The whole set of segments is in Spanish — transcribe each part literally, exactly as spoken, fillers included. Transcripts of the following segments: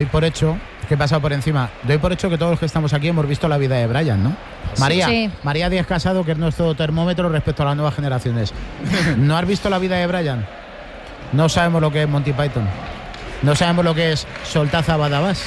por hecho, que he pasado por encima, doy por hecho que todos los que estamos aquí hemos visto la vida de Brian, ¿no? María, sí. María Díaz Casado, que es nuestro termómetro respecto a las nuevas generaciones. ¿No has visto la vida de Brian? No sabemos lo que es Monty Python. No sabemos lo que es Soltaza Badabás.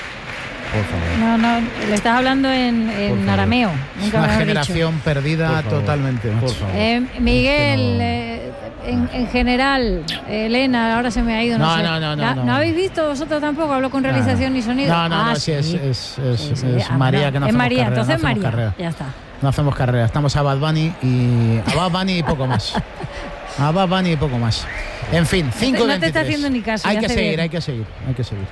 Por favor. No, no, le estás hablando en, en arameo. Nunca Una me generación dicho. perdida totalmente. Por favor. Eh, Miguel, Es que no... eh, en, en general, Elena, ahora se me ha ido, no, No, sé. no, no, no, ¿La- no. ¿No habéis visto vosotros tampoco? Hablo con realización no. y sonido. No, no, ah, no, sí, es, es, es, Sí, sí. es Ah, María, que no es hacemos María, carrera, entonces no hacemos María. carrera. Ya está. No hacemos carrera, estamos a Bad Bunny y a Bad Bunny y poco más. A Bad Bunny y poco más. En fin, cinco No te está haciendo ni caso. Hay ya que hace seguir, bien. hay que seguir, hay que seguir.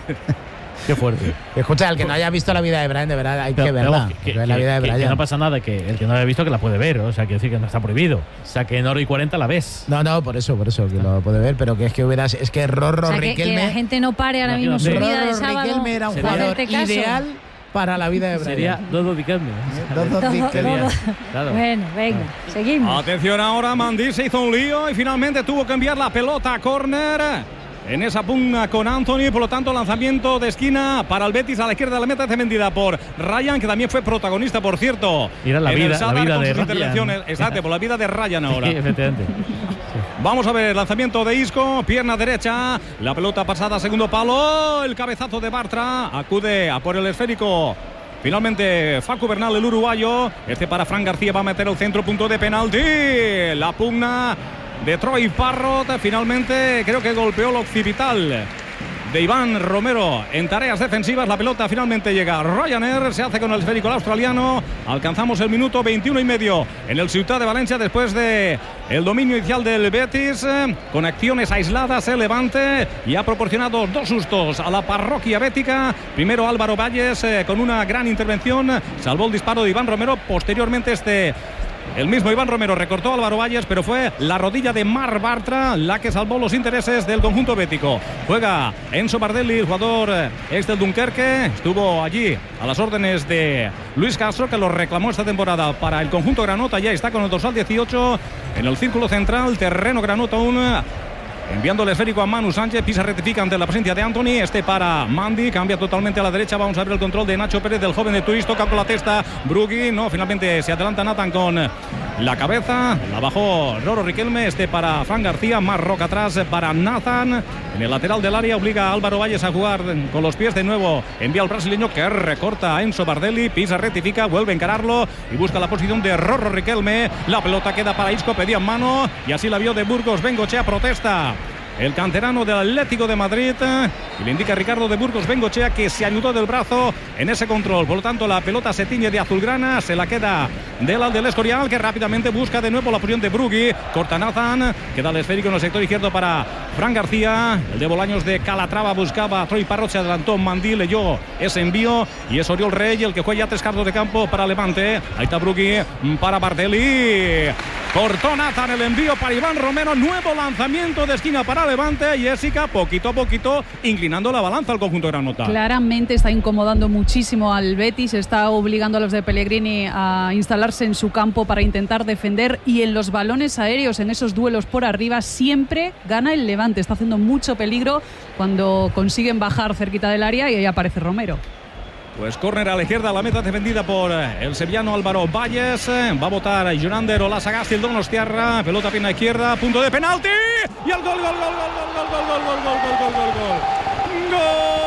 Qué fuerte. Escucha, el que no haya visto la vida de Brian, de verdad, hay Pero, que pero, verla. que, hay que que, ver la vida de que- Brian. que no pasa nada, que el que no la haya visto que la puede ver, o sea, quiere decir que no está prohibido. O sea, que en hora y cuarenta la ves. No, no, por eso, por eso, que lo puede ver, pero que es que hubieras, es que Rorro O sea, que, que Riquelme, la gente no pare ahora mismo su Imagínate. vida de Rorro sábado. Riquelme era un Sería- jugador hacerte caso. ideal para la vida de Brian. Sería Dodo Dicamne. Dodo Todo- Riquelme. todo. Claro. Bueno, venga, seguimos. Atención ahora, Mandí se hizo un lío y finalmente tuvo que enviar la pelota a córner. En esa pugna con Anthony, por lo tanto, lanzamiento de esquina para el Betis a la izquierda de la meta, defendida por Ryan, que también fue protagonista, por cierto. Era la en el vida- la Sadar vida con de sus Ryan. intervenciones. Exacto, por la vida de Ryan ahora. Sí, efectivamente. Vamos a ver el lanzamiento de Isco, pierna derecha, la pelota pasada, segundo palo, el cabezazo de Bartra, acude a por el esférico. Finalmente, Facu Bernal, el uruguayo. Este para Fran García, va a meter el centro, punto de penalti. La pugna de Troy Parrott. Finalmente, creo que golpeó el occipital de Iván Romero en tareas defensivas. La pelota finalmente llega a Ryanair, se hace con el esférico el australiano. Alcanzamos el minuto veintiuno y medio en el Ciutat de Valencia después de el dominio inicial del Betis, eh, con acciones aisladas el Levante, y ha proporcionado dos sustos a la parroquia bética. Primero Álvaro Valles eh, con una gran intervención, salvó el disparo de Iván Romero. Posteriormente este el mismo Iván Romero recortó a Álvaro Valles, pero fue la rodilla de Marc Bartra la que salvó los intereses del conjunto bético. Juega Enzo Bardelli, el jugador ex del Dunkerque. Estuvo allí a las órdenes de Luis Castro, que lo reclamó esta temporada para el conjunto granota. Ya está con el dorsal dieciocho en el círculo central, terreno granota aún. Enviando el esférico a Manu Sánchez, Pisa rectifica ante la presencia de Anthony. Este para Mandy, cambia totalmente a la derecha. Vamos a ver el control de Nacho Pérez, del joven de Turís, toca con la testa Brugui. No, finalmente se adelanta Nathan con la cabeza. La bajó Roro Riquelme. Este para Fran García, más roca atrás para Nathan. En el lateral del área obliga a Álvaro Valles a jugar con los pies de nuevo. Envía al brasileño, que recorta a Enzo Bardelli. Pisa rectifica, vuelve a encararlo y busca la posición de Roro Riquelme. La pelota queda para Isco, pedía en mano y así la vio de Burgos. Bengochea protesta el canterano del Atlético de Madrid, y le indica a Ricardo de Burgos Bengochea que se ayudó del brazo en ese control. Por lo tanto, la pelota se tiñe de azulgrana, se la queda del del Escorial, que rápidamente busca de nuevo la posición de Brugui. Corta Nathan, queda el esférico en el sector izquierdo para Fran García. El de Bolaños de Calatrava buscaba a Troy Parrott, se adelantó Mandí, leyó ese envío y es Oriol Rey el que juega ya tres cardos de campo para Levante. Ahí está Brugui para Bardelli. Cortó Nathan el envío para Iván Romero. Nuevo lanzamiento de esquina para Levante. Jessica, poquito a poquito, inclinando la balanza al conjunto granota. Claramente está incomodando muchísimo al Betis. Está obligando a los de Pellegrini a instalarse en su campo para intentar defender. Y en los balones aéreos, en esos duelos por arriba, siempre gana el Levante. Está haciendo mucho peligro cuando consiguen bajar cerquita del área y ahí aparece Romero. Pues córner a la izquierda, la meta defendida por el sevillano Álvaro Valles. Va a votar Jonander Olaságasti, el donostiarra. Pelota pierna izquierda, punto de penalti. Y el gol, gol, gol, gol, gol, gol, gol, gol, gol, gol, gol, gol, gol.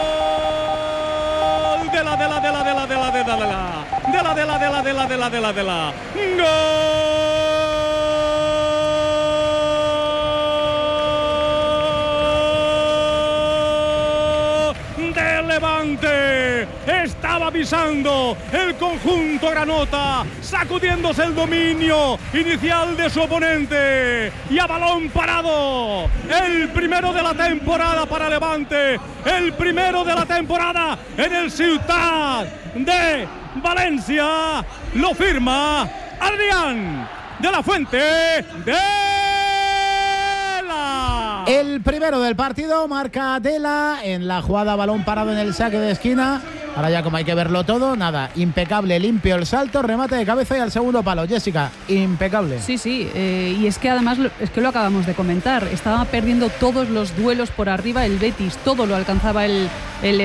Gol de la, de la, de la, de la, de la, de la, de la, de la, de la, de la, de la, de la, de la, de la, de la. Gol de Levante. Estaba avisando el conjunto granota, sacudiéndose el dominio inicial de su oponente, y a balón parado, el primero de la temporada para Levante, el primero de la temporada en el Ciutat de Valencia. Lo firma Adrián de la Fuente de El primero del partido, marca Adela en la jugada, balón parado en el saque de esquina. Ahora ya como hay que verlo todo, nada, impecable, limpio el salto, remate de cabeza y al segundo palo. Jessica, impecable. Sí, sí, eh, y es que además, lo, es que lo acabamos de comentar, estaba perdiendo todos los duelos por arriba el Betis, todo lo alcanzaba el, el